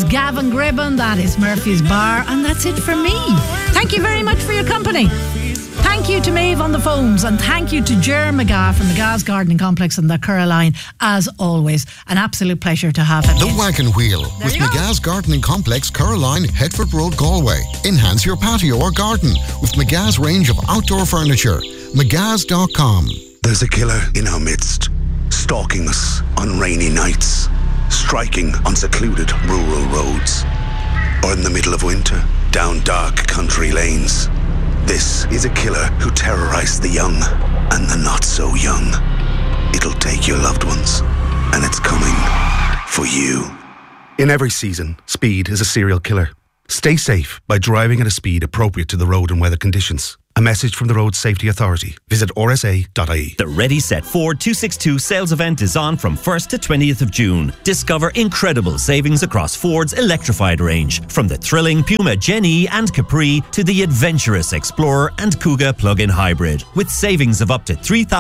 is Gavin Gribben, that is Murphy's Bar, and that's it for me. Thank you very much for your company. Thank you to Maeve on the phones, and thank you to Ger McGath from McGath's Gardening Complex and the Caroline. As always, an absolute pleasure to have him. The Wagon Wheel with McGath's Gardening Complex, Caroline, Headford Road, Galway. Enhance your patio or garden with McGath's range of outdoor furniture. McGath's.com. There's a killer in our midst, stalking us on rainy nights, striking on secluded rural roads, or in the middle of winter, down dark country lanes. This is a killer who terrorized the young and the not so young. It'll take your loved ones, and it's coming for you. In every season, speed is a serial killer. Stay safe by driving at a speed appropriate to the road and weather conditions. A message from the Road Safety Authority. Visit rsa.ie. The Ready Set Ford 262 sales event is on from 1st to 20th of June. Discover incredible savings across Ford's electrified range, from the thrilling Puma Gen E and Capri to the adventurous Explorer and Kuga plug-in hybrid. With savings of up to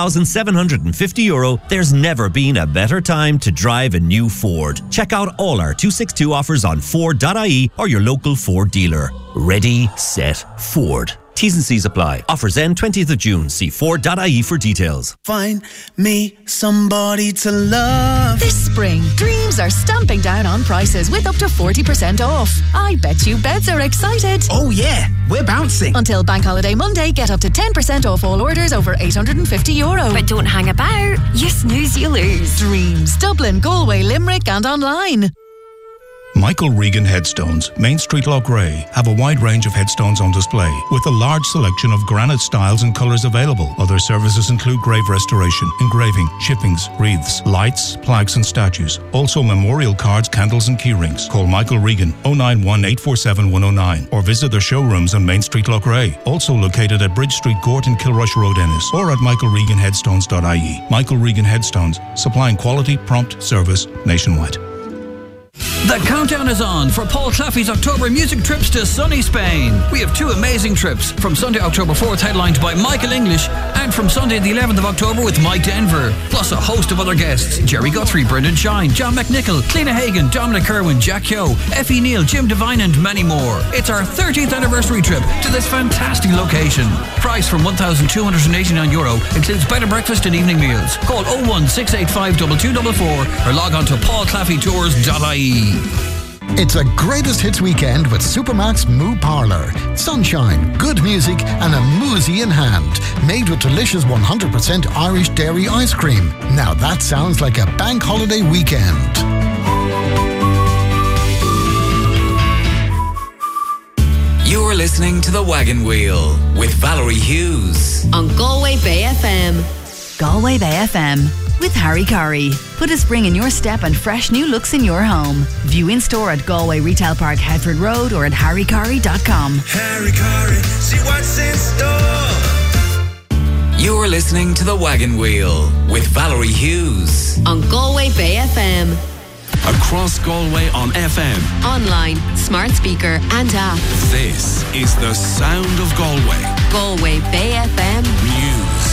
€3,750, there's never been a better time to drive a new Ford. Check out all our 262 offers on Ford.ie or your local Ford dealer. Ready, set, Ford. T's and C's apply. Offers end 20th of June. See Ford.ie for details. Find me somebody to love. This spring, Dreams are stamping down on prices with up to 40% off. I bet you beds are excited. Oh yeah, we're bouncing. Until Bank Holiday Monday, get up to 10% off all orders over €850. But don't hang about. You snooze, you lose. Dreams, Dublin, Galway, Limerick and online. Michael Regan Headstones, Main Street, Loughrea, have a wide range of headstones on display with a large selection of granite styles and colours available. Other services include grave restoration, engraving, chippings, wreaths, lights, plaques and statues. Also memorial cards, candles and key rings. Call Michael Regan 091 847 109 or visit their showrooms on Main Street, Loughrea. Also located at Bridge Street Court and Kilrush Road, Ennis, or at michaelreganheadstones.ie. Michael Regan Headstones, supplying quality, prompt service nationwide. The countdown is on for Paul Claffey's October music trips to sunny Spain. We have two amazing trips, from Sunday, October 4th, headlined by Michael English, and from Sunday the 11th of October with Mike Denver, plus a host of other guests: Jerry Guthrie, Brendan Shine, John McNichol, Cliona Hagan, Dominic Kerwin, Jack Yo, Effie Neal, Jim Devine and many more. It's our 30th anniversary trip to this fantastic location. Price from €1,289, includes bed and breakfast and evening meals. Call 01685 2244 or log on to paulclaffeytours.ie. It's a greatest hits weekend with Supermax Moo Parlour. Sunshine, good music and a moozy in hand. Made with delicious 100% Irish dairy ice cream. Now that sounds like a bank holiday weekend. You're listening to The Wagon Wheel with Valerie Hughes on Galway Bay FM. Galway Bay FM with Harry Curry. Put a spring in your step and fresh new looks in your home. View in store at Galway Retail Park, Headford Road, or at harrycurry.com. Harry Curry, see what's in store. You're listening to The Wagon Wheel with Valerie Hughes on Galway Bay FM. Across Galway on FM, online, smart speaker and app. This is the sound of Galway. Galway Bay FM News.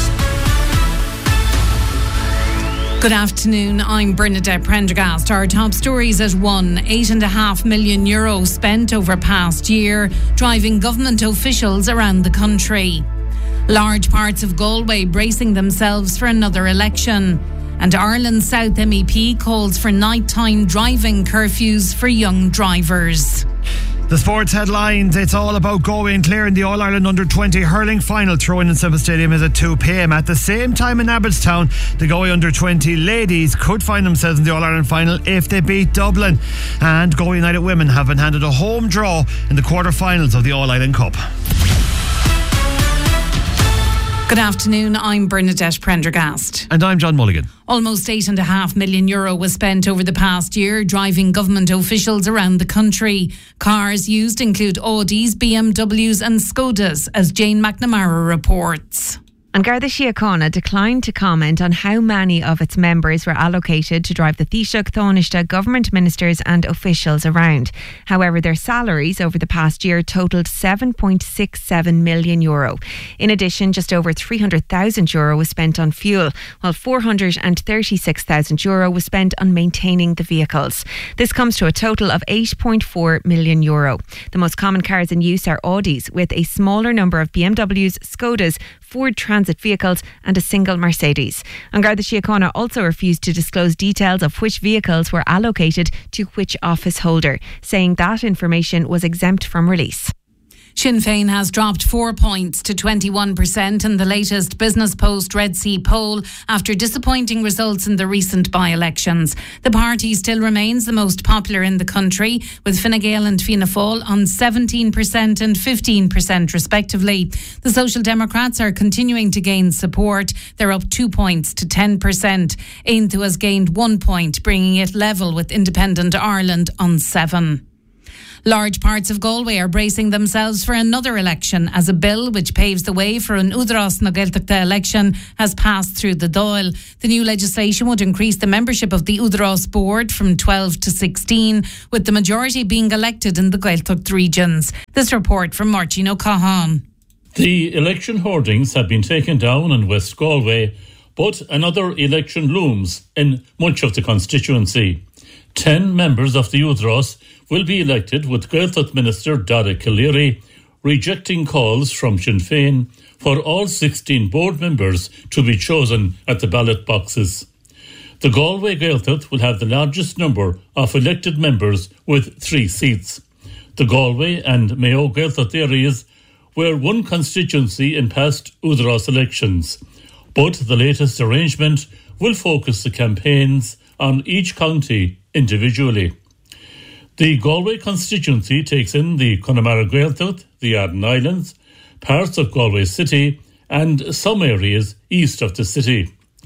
Good afternoon, I'm Bernadette Prendergast. Our top stories at 1. €8.5 million spent over past year, driving government officials around the country. Large parts of Galway bracing themselves for another election. And Ireland South MEP calls for nighttime driving curfews for young drivers. The sports headlines: it's all about Galway and Clare in the All-Ireland Under-20 hurling final. Throw-in in Semple Stadium is at 2 p.m. At the same time in Abbottstown, the Galway Under-20 ladies could find themselves in the All-Ireland final if they beat Dublin. And Galway United women have been handed a home draw in the quarter-finals of the All-Ireland Cup. Good afternoon, I'm Bernadette Prendergast. And I'm John Mulligan. Almost €8.5 million was spent over the past year driving government officials around the country. Cars used include Audis, BMWs and Skodas, as Jane McNamara reports. And Garda Síochána declined to comment on how many of its members were allocated to drive the Taoiseach, Taoiseach, government ministers and officials around. However, their salaries over the past year totalled €7.67 million. In addition, just over €300,000 was spent on fuel, while €436,000 was spent on maintaining the vehicles. This comes to a total of €8.4 million. The most common cars in use are Audis, with a smaller number of BMWs, Skodas, Ford Transit vehicles and a single Mercedes. And Garda Síochána also refused to disclose details of which vehicles were allocated to which office holder, saying that information was exempt from release. Sinn Féin has dropped 4 points to 21% in the latest Business Post Red Sea poll after disappointing results in the recent by-elections. The party still remains the most popular in the country, with Fine Gael and Fianna Fáil on 17% and 15% respectively. The Social Democrats are continuing to gain support. They're up 2 points to 10%. Aontú has gained 1 point, bringing it level with Independent Ireland on 7. Large parts of Galway are bracing themselves for another election as a bill which paves the way for an Údarás na Gaeltachta election has passed through the Dáil. The new legislation would increase the membership of the Údarás board from 12 to 16, with the majority being elected in the Gaeltacht regions. This report from Martin O'Cahan. The election hoardings have been taken down in West Galway, but another election looms in much of the constituency. 10 members of the Údarás will be elected, with Gaeltacht Minister Dara Calleary rejecting calls from Sinn Féin for all 16 board members to be chosen at the ballot boxes. The Galway Gaeltacht will have the largest number of elected members with 3 seats. The Galway and Mayo Gaeltacht areas were one constituency in past Údarás elections, but the latest arrangement will focus the campaigns on each county individually. The Galway constituency takes in the Connemara Gaeltacht, the Arden Islands, parts of Galway City and some areas east of the city.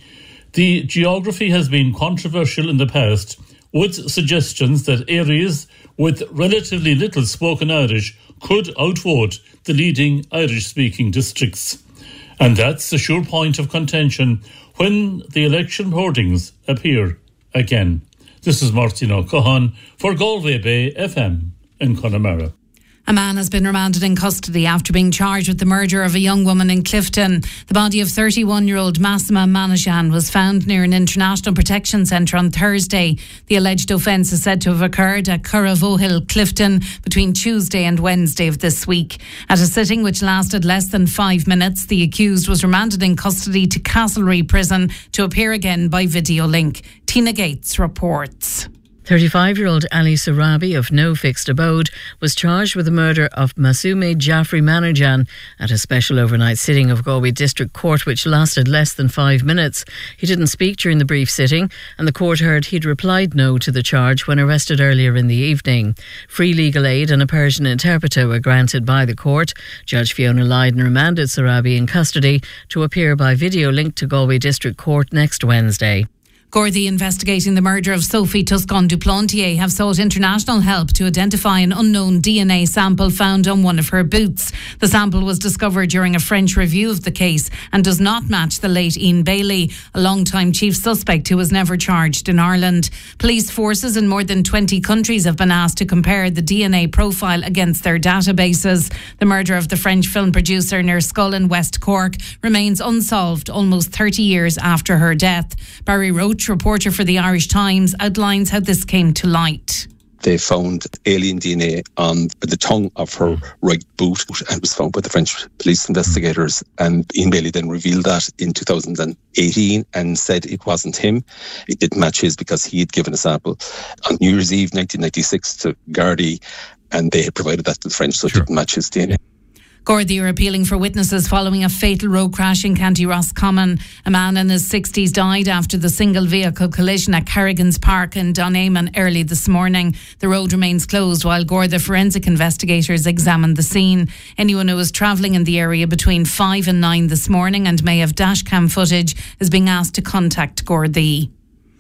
The geography has been controversial in the past, with suggestions that areas with relatively little spoken Irish could outvote the leading Irish-speaking districts. And that's a sure point of contention when the election hoardings appear again. This is Martin O'Cahan for Galway Bay FM in Connemara. A man has been remanded in custody after being charged with the murder of a young woman in Clifton. The body of 31-year-old Massima Manashan was found near an international protection centre on Thursday. The alleged offence is said to have occurred at Curravohill, Clifton, between Tuesday and Wednesday of this week. At a sitting which lasted less than 5 minutes, the accused was remanded in custody to Castlereagh Prison to appear again by video link. Tina Gates reports. 35-year-old Ali Sarabi of no fixed abode was charged with the murder of Masume Jaffrey Manajan at a special overnight sitting of Galway District Court which lasted less than 5 minutes. He didn't speak during the brief sitting and the court heard he'd replied no to the charge when arrested earlier in the evening. Free legal aid and a Persian interpreter were granted by the court. Judge Fiona Lydon remanded Sarabi in custody to appear by video link to Galway District Court next Wednesday. Gardaí investigating the murder of Sophie Toscan du Plantier have sought international help to identify an unknown DNA sample found on one of her boots. The sample was discovered during a French review of the case and does not match the late Ian Bailey, a long-time chief suspect who was never charged in Ireland. Police forces in more than 20 countries have been asked to compare the DNA profile against their databases. The murder of the French film producer near Scull in West Cork remains unsolved almost 30 years after her death. Barry Roach, reporter for the Irish Times, outlines how this came to light. They found alien DNA on the tongue of her right boot and was found by the French police investigators. And Ian Bailey then revealed that in 2018 and said it wasn't him. It didn't match his because he had given a sample on New Year's Eve 1996 to Gardaí and they had provided that to the French, so it didn't match his DNA. Gardaí are appealing for witnesses following a fatal road crash in County Roscommon. A man in his 60s died after the single vehicle collision at Carrigan's Park in Donaghmon early this morning. The road remains closed while Garda forensic investigators examine the scene. Anyone who was travelling in the area between 5 and 9 this morning and may have dashcam footage is being asked to contact Gardaí.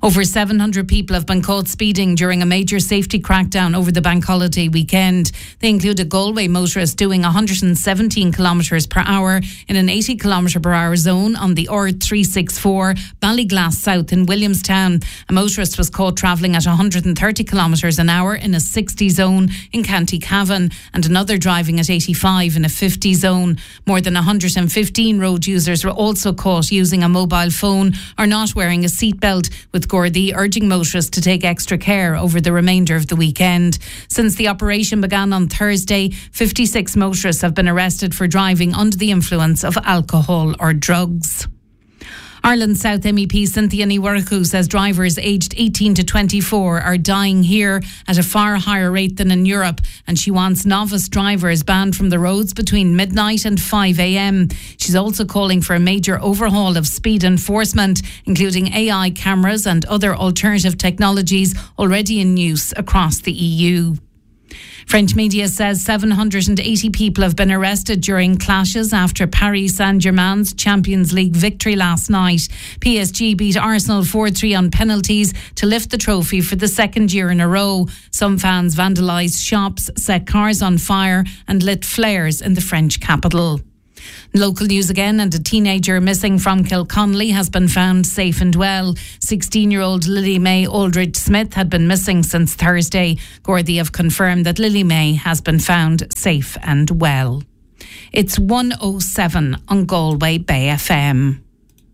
Over 700 people have been caught speeding during a major safety crackdown over the bank holiday weekend. They include a Galway motorist doing 117 kilometres per hour in an 80 kilometre per hour zone on the R364 Ballyglass South in Williamstown. A motorist was caught travelling at 130 kilometres an hour in a 60 zone in County Cavan, and another driving at 85 in a 50 zone. More than 115 road users were also caught using a mobile phone or not wearing a seatbelt, with Gardaí urging motorists to take extra care over the remainder of the weekend. Since the operation began on Thursday, 56 motorists have been arrested for driving under the influence of alcohol or drugs. Ireland South MEP Cynthia Ní Mhuircheú says drivers aged 18 to 24 are dying here at a far higher rate than in Europe, and she wants novice drivers banned from the roads between midnight and 5 a.m. She's also calling for a major overhaul of speed enforcement, including AI cameras and other alternative technologies already in use across the EU. French media says 780 people have been arrested during clashes after Paris Saint-Germain's Champions League victory last night. PSG beat Arsenal 4-3 on penalties to lift the trophy for the second year in a row. Some fans vandalised shops, set cars on fire and lit flares in the French capital. Local news again, and a teenager missing from Kilconnelly has been found safe and well. 16-year-old Lily May Aldridge Smith had been missing since Thursday. Gardaí have confirmed that Lily May has been found safe and well. It's 1:07 on Galway Bay FM.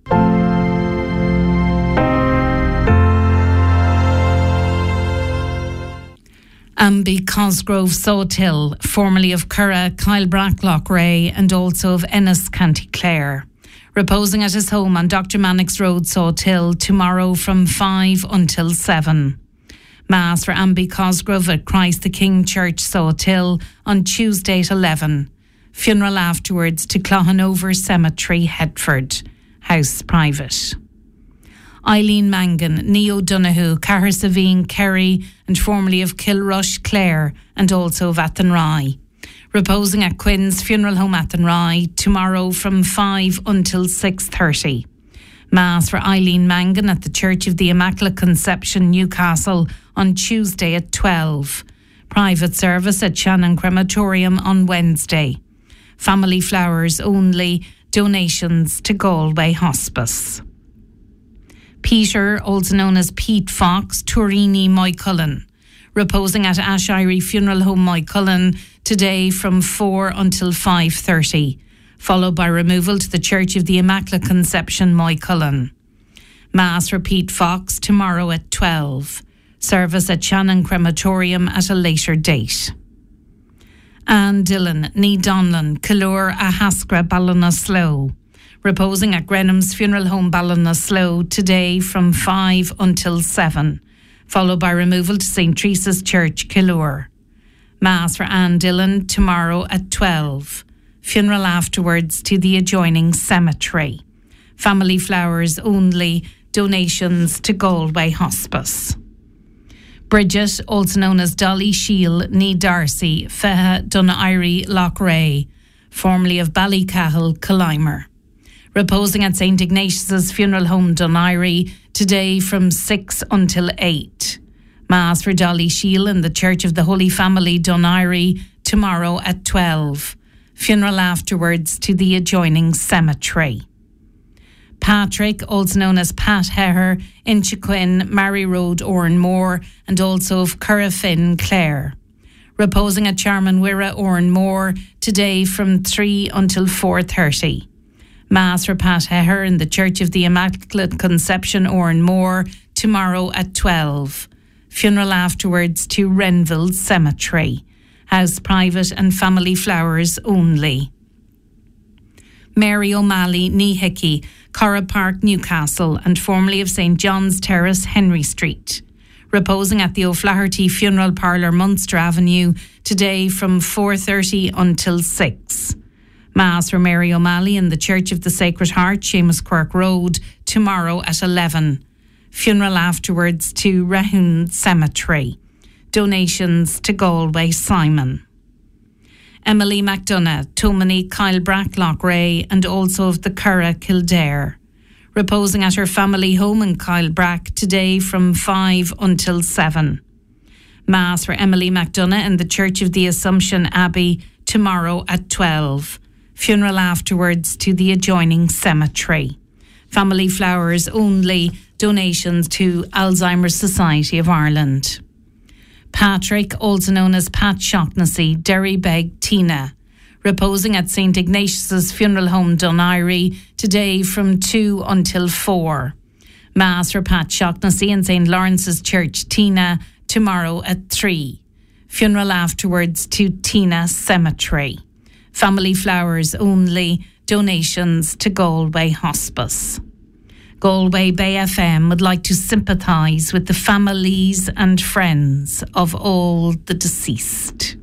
Amby Cosgrove Sawtill, formerly of Curra, Kyle Bracklock Ray, and also of Ennis, County Clare. Reposing at his home on Dr. Mannix Road, Sawtill, tomorrow from 5 until 7. Mass for Amby Cosgrove at Christ the King Church, Sawtill, on Tuesday at 11. Funeral afterwards to Clohanover Cemetery, Headford. House private. Eileen Mangan, Neo Donoghue, Cahir Savine, Kerry, and formerly of Kilrush, Clare, and also of Athenry. Reposing at Quinn's Funeral Home, Athenry, tomorrow from 5 until 6:30. Mass for Eileen Mangan at the Church of the Immaculate Conception, Newcastle, on Tuesday at 12. Private service at Shannon Crematorium on Wednesday. Family flowers only, donations to Galway Hospice. Peter, also known as Pete Fox, Turini Moycullen, reposing at Ashirey Funeral Home, Moycullen, today from 4 until 5:30, followed by removal to the Church of the Immaculate Conception, Moycullen. Mass for Pete Fox tomorrow at 12. Service at Shannon Crematorium at a later date. Anne Dillon, Ní Donlan, Killure Ahaskra, Ballinasloe, reposing at Grenham's Funeral Home, Ballinasloe, today from 5 until 7, followed by removal to St. Teresa's Church, Killure. Mass for Anne Dillon tomorrow at 12. Funeral afterwards to the adjoining cemetery. Family flowers only, donations to Galway Hospice. Bridget, also known as Dolly Shield, Ní Darcy, Feha Dunairi Lochray, formerly of Ballycahill, Collimer. Reposing at St. Ignatius's Funeral Home, Dunairi, today from 6 until 8. Mass for Dolly Shield in the Church of the Holy Family, Dunairi, tomorrow at 12. Funeral afterwards to the adjoining cemetery. Patrick, also known as Pat Heher, Inchiquin, Mary Road, Oranmore, and also of Currafin, Clare. Reposing at Charman Wirra, Oranmore, today from 3 until 4:30. Mass for Pat Heher in the Church of the Immaculate Conception, Oranmore, tomorrow at 12. Funeral afterwards to Renville Cemetery. House private and family flowers only. Mary O'Malley, Ní Hickey, Corra Park, Newcastle, and formerly of St. John's Terrace, Henry Street. Reposing at the O'Flaherty Funeral Parlour, Munster Avenue, today from 4:30 until 6. Mass for Mary O'Malley in the Church of the Sacred Heart, Seamus Quirk Road, tomorrow at 11. Funeral afterwards to Rahun Cemetery. Donations to Galway Simon. Emily McDonough, Tomini Kyle Bracklock Ray, and also of the Curra, Kildare. reposing at her family home in Kylebrack today from 5 until 7. Mass for Emily McDonough in the Church of the Assumption Abbey tomorrow at 12. Funeral afterwards to the adjoining cemetery. Family flowers only. Donations to Alzheimer's Society of Ireland. Patrick, also known as Pat Shaughnessy, Derrybeg Tina, reposing at St Ignatius's Funeral Home Donairey today from 2 until 4. Mass for Pat Shaughnessy in St Lawrence's Church Tina tomorrow at 3. Funeral afterwards to Tina Cemetery. Family flowers only. Donations to Galway Hospice. Galway Bay FM would like to sympathise with the families and friends of all the deceased.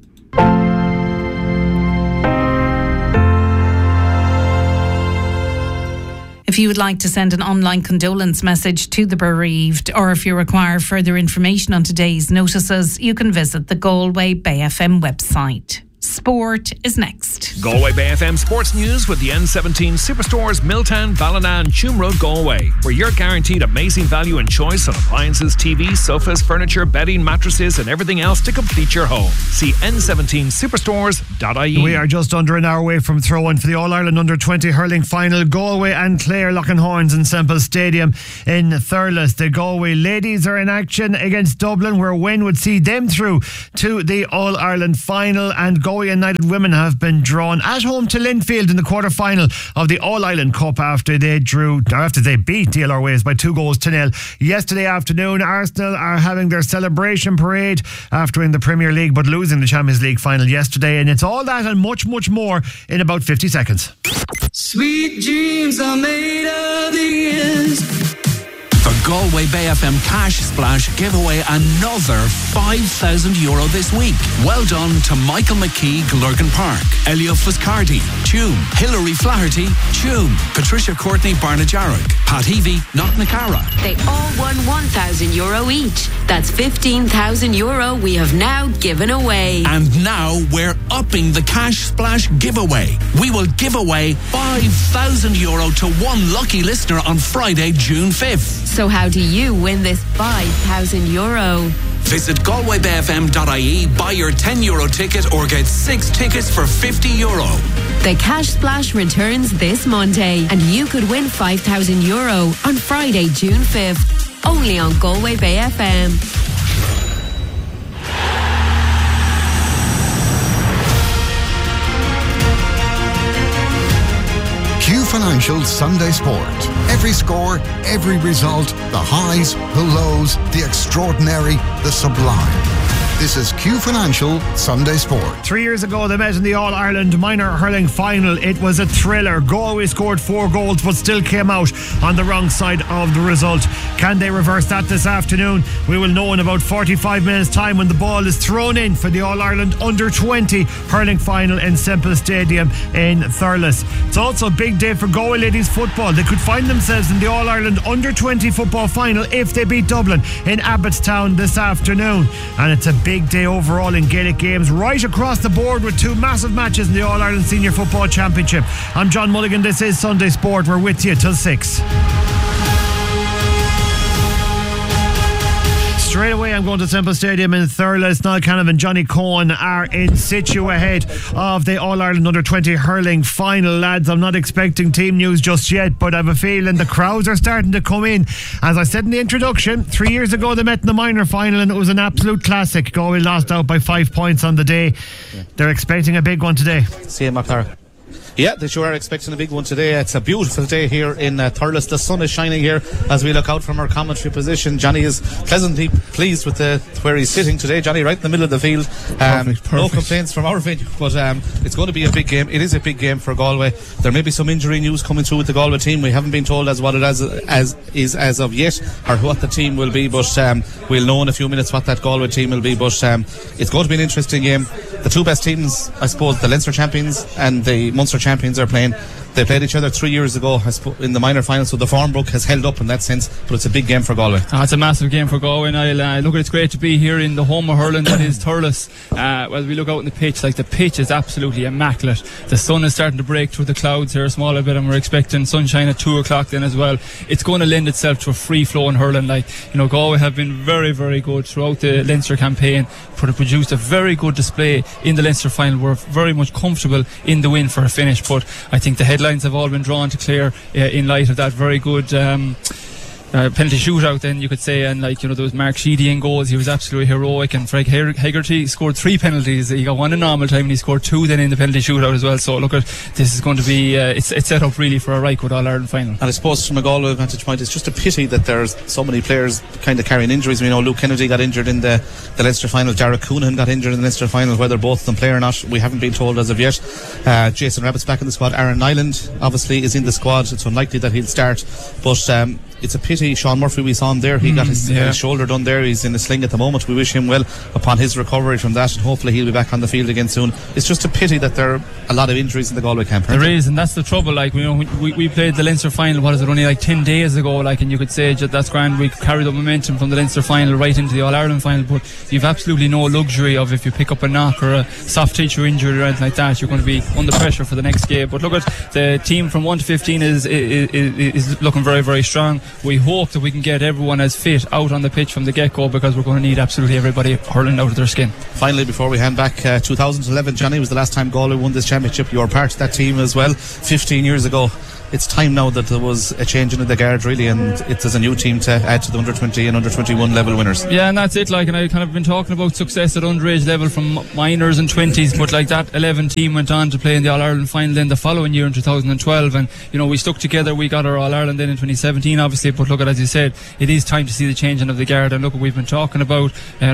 If you would like to send an online condolence message to the bereaved, or if you require further information on today's notices, you can visit the Galway Bay FM website. Sport is next. Galway Bay FM Sports News with the N17 Superstores, Milltown, Ballina and Tuam Road, Galway, where you're guaranteed amazing value and choice on appliances, TVs, sofas, furniture, bedding, mattresses and everything else to complete your home. See n17superstores.ie. We are just under an hour away from throw-in for the All-Ireland Under-20 hurling final. Galway and Clare locking horns in Semple Stadium in Thurles. The Galway ladies are in action against Dublin, where a win would see them through to the All-Ireland final, and Galway United women have been drawn at home to Linfield in the quarter-final of the All-Ireland Cup after they beat DLR Waves by 2-0 yesterday afternoon. Arsenal are having their celebration parade after winning the Premier League but losing the Champions League final yesterday, and it's all that and much, much more in about 50 seconds. Sweet dreams are made of these. The Galway Bay FM Cash Splash give away another €5,000 this week. Well done to Michael McKee, Glurgan Park, Elio Fuscardi, Tuam, Hilary Flaherty, Tuam, Patricia Courtney, Barnajarrock, Pat Heavey, Knocknacara. They all won €1,000 each. That's €15,000 we have now given away. And now we're upping the Cash Splash giveaway. We will give away €5,000 to one lucky listener on Friday, June 5th. So how do you win this €5,000? Visit galwaybayfm.ie, buy your €10 ticket or get 6 tickets for €50. The Cash Splash returns this Monday, and you could win €5,000 on Friday, June 5th. Only on Galway Bay FM. Q Financial Sunday Sport. Every score, every result, the highs, the lows, the extraordinary, the sublime. This is Q Financial Sunday Sport. 3 years ago, they met in the All-Ireland Minor Hurling Final. It was a thriller. Galway scored 4 goals but still came out on the wrong side of the result. Can they reverse that this afternoon? We will know in about 45 minutes' time when the ball is thrown in for the All-Ireland Under-20 Hurling Final in Semple Stadium in Thurles. It's also a big day for Galway ladies football. They could find themselves in the All-Ireland Under-20 football final if they beat Dublin in Abbottstown this afternoon. And it's a big day overall in Gaelic games right across the board with 2 massive matches in the All-Ireland Senior Football Championship. I'm John Mulligan. This is Sunday Sport. We're with you till 6. Straight away, I'm going to Semple Stadium in Thurles. Niall Canavan and Johnny Cohen are in situ ahead of the All-Ireland Under-20 hurling final. Lads, I'm not expecting team news just yet, but I have a feeling the crowds are starting to come in. As I said in the introduction, 3 years ago they met in the minor final and it was an absolute classic. Galway lost out by 5 points on the day. They're expecting a big one today. See you, McLaren. Yeah, they sure are expecting a big one today. It's a beautiful day here in Thurles. The sun is shining here as we look out from our commentary position. Johnny is pleasantly pleased with where he's sitting today. Johnny, right in the middle of the field. Perfect. No complaints from our venue, but it's going to be a big game. It is a big game for Galway. There may be some injury news coming through with the Galway team. We haven't been told as what it is as of yet, or what the team will be, but we'll know in a few minutes what that Galway team will be. But it's going to be an interesting game. The two best teams, I suppose, the Leinster champions and the Munster champions are playing. They played each other 3 years ago in the minor final, so the form book has held up in that sense, but it's a big game for Galway. It's a massive game for Galway, Niall. Look, it's great to be here in the home of hurling that is Thurles. As we look out on the pitch, like, the pitch is absolutely immaculate. The sun is starting to break through the clouds here a small bit, and we're expecting sunshine at 2 o'clock then as well. It's going to lend itself to a free-flowing hurling. Like, you know, Galway have been very, very good throughout the Leinster campaign, produced a very good display in the Leinster final. We're very much comfortable in the win for a finish, but I think the headlines have all been drawn to Clare in light of that very good penalty shootout, then you could say, and like, you know, there was Mark Sheedy in goals. He was absolutely heroic, and Frank Hegarty scored 3 penalties. He got 1 in normal time and he scored 2 then in the penalty shootout as well. So look, at this is going to be it's set up really for a right good All-Ireland final. And I suppose from a Galway vantage point, it's just a pity that there's so many players kind of carrying injuries. We know Luke Kennedy got injured in the Leinster final, Jarrett Coonan got injured in the Leinster final. Whether both of them play or not, we haven't been told as of yet. Jason Rabbitt's back in the squad. Aaron Nyland obviously is in the squad. It's unlikely that he'll start, but it's a pity. Sean Murphy, we saw him there, he got his shoulder done there. He's in a sling at the moment. We wish him well upon his recovery from that, and hopefully he'll be back on the field again soon. It's just a pity that there are a lot of injuries in the Galway camp. There is, and that's the trouble. Like, you know, we played the Leinster final, what is it, only like 10 days ago, like, and you could say that's grand. We carried the momentum from the Leinster final right into the All-Ireland final, but you've absolutely no luxury of, if you pick up a knock or a soft tissue injury or anything like that, you're going to be under pressure for the next game. But look, at the team from 1 to 15 is looking very, very strong. We hope that we can get everyone as fit out on the pitch from the get-go, because we're going to need absolutely everybody hurling out of their skin. Finally, before we hand back, 2011, Johnny, was the last time Galway won this championship. You were part of that team as well 15 years ago. It's time now that there was a change in the guard, really, and there's a new team to add to the under 20 and under 21 level winners. Yeah, and that's it. Like, and I kind of been talking about success at underage level from minors and 20s, but like, that 11 team went on to play in the All-Ireland final then the following year in 2012, and you know, we stuck together. We got our All-Ireland then in 2017, obviously, but look, at, as you said, it is time to see the changing of the guard. And look, we've been talking about,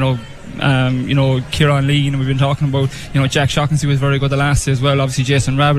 Kieran Lee, and we've been talking about, Jack Shaughnessy was very good the last day as well. Obviously, Jason Rabbitt